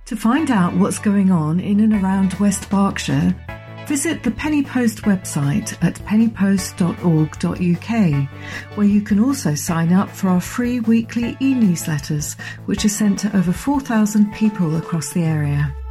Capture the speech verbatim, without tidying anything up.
To find out what's going on in and around West Berkshire, visit the Penny Post website at penny post dot org dot U K, where you can also sign up for our free weekly e-newsletters, which are sent to over four thousand people across the area.